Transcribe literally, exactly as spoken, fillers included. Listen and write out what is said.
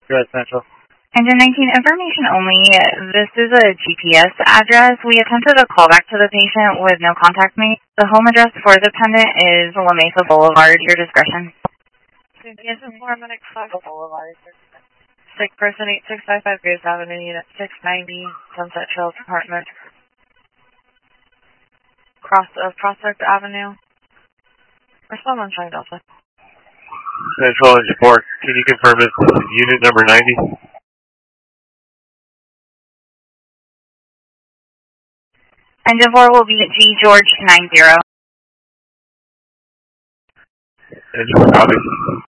Good, Central. Engine nineteen, information only. This is a G P S address. We attempted a callback to the patient with no contact made. The home address for the pendant is La Mesa Boulevard. Your discretion. G P S informant, Boulevard. Sick person, eight six five five Graves Avenue, Unit six ninety, Sunset Trails Apartment. Cross of Prospect Avenue. Or someone trying Delta. Central Engine four, can you confirm it's unit number ninety? Engine four will be G George nine zero. Engine four, copy.